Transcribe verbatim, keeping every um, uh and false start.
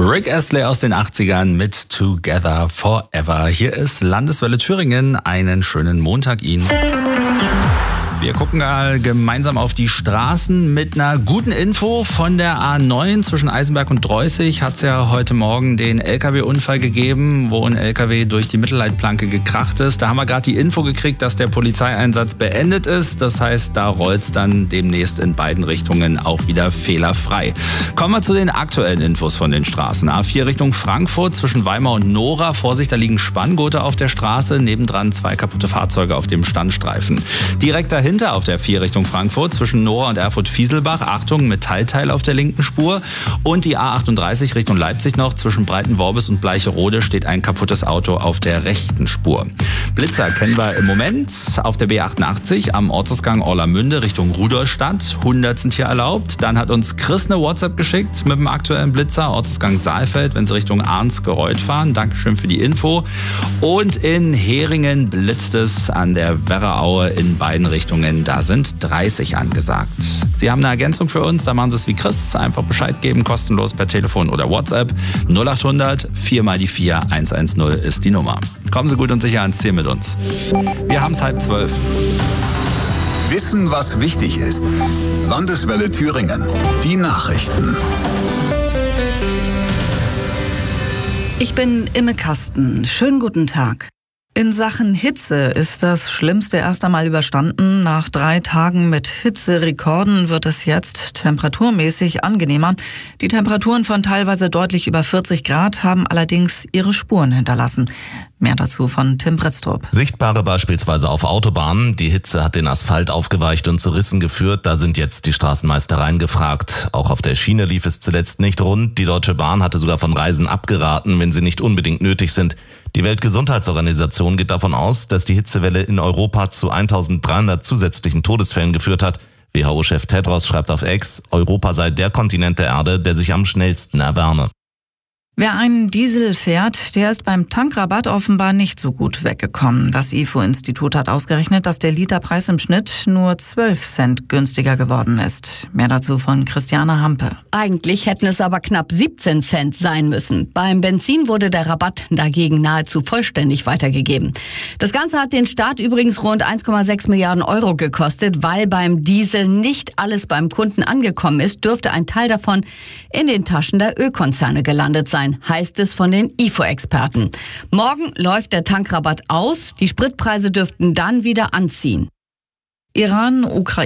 Rick Astley aus den achtzigern mit Together Forever. Hier ist Landeswelle Thüringen. Einen schönen Montag Ihnen. Wir gucken mal gemeinsam auf die Straßen mit einer guten Info von der A neun zwischen Eisenberg und Dreußig. Hat es ja heute Morgen den L K W-Unfall gegeben, wo ein L K W durch die Mittelleitplanke gekracht ist. Da haben wir gerade die Info gekriegt, dass der Polizeieinsatz beendet ist. Das heißt, da rollt es dann demnächst in beiden Richtungen auch wieder fehlerfrei. Kommen wir zu den aktuellen Infos von den Straßen. A vier Richtung Frankfurt zwischen Weimar und Nora. Vorsicht, da liegen Spanngurte auf der Straße. Nebendran zwei kaputte Fahrzeuge auf dem Standstreifen. Direkt dahinter auf der vier Richtung Frankfurt zwischen Nora und Erfurt-Fieselbach. Achtung, Metallteil auf der linken Spur. Und die A achtunddreißig Richtung Leipzig noch. Zwischen Breitenworbis und Bleicherode steht ein kaputtes Auto auf der rechten Spur. Blitzer kennen wir im Moment auf der B achtundachtzig am Ortsausgang Orlamünde Richtung Rudolstadt. hundert sind hier erlaubt. Dann hat uns Chris eine WhatsApp geschickt mit dem aktuellen Blitzer. Ortsausgang Saalfeld, wenn Sie Richtung Arnsgereuth fahren. Dankeschön für die Info. Und in Heringen blitzt es an der Werraaue in beiden Richtungen. Da sind dreißig angesagt. Sie haben eine Ergänzung für uns, da machen Sie es wie Chris. Einfach Bescheid geben, kostenlos per Telefon oder WhatsApp. null achthundert vier mal die vier hundertzehn ist die Nummer. Kommen Sie gut und sicher ans Ziel mit uns. Wir haben es halb zwölf. Wissen, was wichtig ist. Landeswelle Thüringen. Die Nachrichten. Ich bin Imme Kasten. Schönen guten Tag. In Sachen Hitze ist das Schlimmste erst einmal überstanden. Nach drei Tagen mit Hitzerekorden wird es jetzt temperaturmäßig angenehmer. Die Temperaturen von teilweise deutlich über vierzig Grad haben allerdings ihre Spuren hinterlassen. Mehr dazu von Tim Britztrup. Sichtbare beispielsweise auf Autobahnen. Die Hitze hat den Asphalt aufgeweicht und zu Rissen geführt. Da sind jetzt die Straßenmeistereien gefragt. Auch auf der Schiene lief es zuletzt nicht rund. Die Deutsche Bahn hatte sogar von Reisen abgeraten, wenn sie nicht unbedingt nötig sind. Die Weltgesundheitsorganisation geht davon aus, dass die Hitzewelle in Europa zu eintausenddreihundert zusätzlichen Todesfällen geführt hat. W H O-Chef Tedros schreibt auf X, Europa sei der Kontinent der Erde, der sich am schnellsten erwärme. Wer einen Diesel fährt, der ist beim Tankrabatt offenbar nicht so gut weggekommen. Das I F O-Institut hat ausgerechnet, dass der Literpreis im Schnitt nur zwölf Cent günstiger geworden ist. Mehr dazu von Christiane Hampe. Eigentlich hätten es aber knapp siebzehn Cent sein müssen. Beim Benzin wurde der Rabatt dagegen nahezu vollständig weitergegeben. Das Ganze hat den Staat übrigens rund eins Komma sechs Milliarden Euro gekostet. Weil beim Diesel nicht alles beim Kunden angekommen ist, dürfte ein Teil davon in den Taschen der Ölkonzerne gelandet sein, heißt es von den I F O-Experten. Morgen läuft der Tankrabatt aus. Die Spritpreise dürften dann wieder anziehen. Iran, Ukraine.